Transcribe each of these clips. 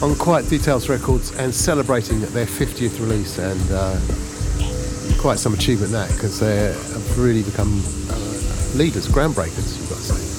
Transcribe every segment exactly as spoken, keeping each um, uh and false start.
on Quiet Details Records and celebrating their fiftieth release, and uh, quite some achievement that, because they have really become uh, leaders, groundbreakers, you've got to say,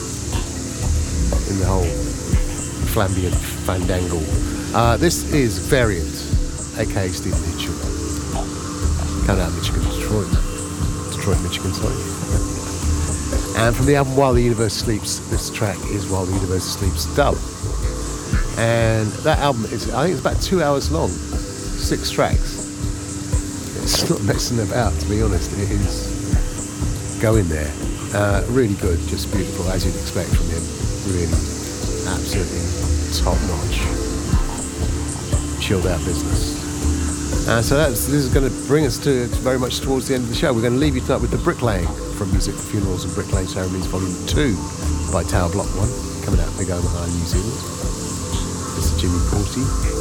in the whole flamboyant fandangle. Uh, this is Variant, aka Stephen Hitchell. Coming out of Michigan, Detroit. Detroit, Michigan, sorry. And from the album While the Universe Sleeps, this track is While the Universe Sleeps Dub. And that album is, I think it's about two hours long, six tracks. It's not messing about, to be honest. It is going there. Uh, really good, just beautiful, as you'd expect from him. Really, absolutely top-notch, chilled out business. Uh, so that's, this is going to bring us to very much towards the end of the show. We're going to leave you tonight with The Bricklaying from Music for Funerals and Bricklaying Ceremonies Volume two by Tower Block one, coming out of Big Omaha, New Zealand. This is Jimmy Porty.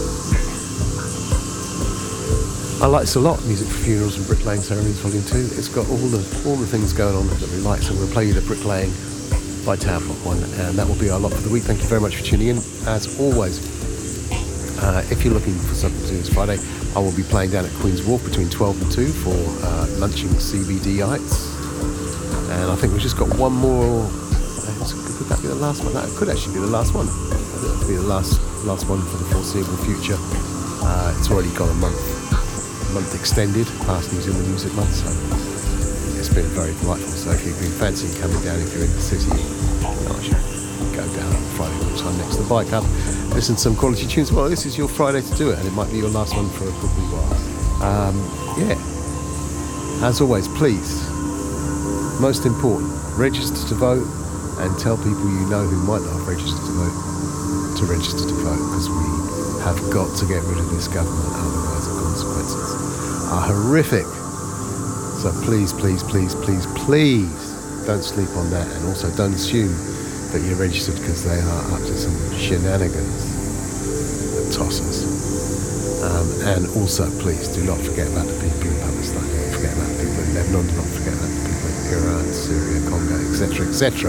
I like this a lot, Music for Funerals and Bricklaying Ceremonies Volume two. It's got all the all the things going on that we like, so we'll play you The Bricklaying by Tower Block one, and that will be our lot for the week. Thank you very much for tuning in. As always, uh, if you're looking for something to do this Friday, I will be playing down at Queen's Wharf between twelve and two for uh, Lunching C B D-ites. And I think we've just got one more. Could that be the last one? That could actually be the last one. That could be the last last one for the foreseeable future. Uh, it's already got a month month extended past New Zealand Music Month, so it's been very delightful. So if you've been fancying coming down, if you're in the city, I should go down on Friday lunchtime next to the Bike Hub, listen to some quality tunes. Well, this is your Friday to do it, and it might be your last one for a good wee while. Um, yeah. As always, please, most important, register to vote and tell people you know who might not have registered to vote to register to vote, because we have got to get rid of this government, otherwise the consequences are horrific. So please, please, please, please, please don't sleep on that, and also don't assume that you're registered because they are up to some shenanigans that toss us. Um, and also, please do not forget about the people in Palestine, do not forget about the people in Lebanon, do not forget about the people in Iran, Syria, Congo, et cetera, et cetera.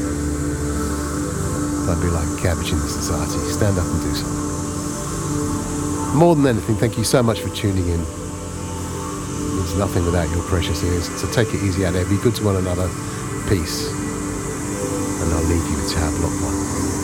Don't be like a cabbage in the society. Stand up and do something. More than anything, thank you so much for tuning in. There's nothing without your precious ears, so take it easy out there, be good to one another. Peace. And I'll leave you with Tower Block one.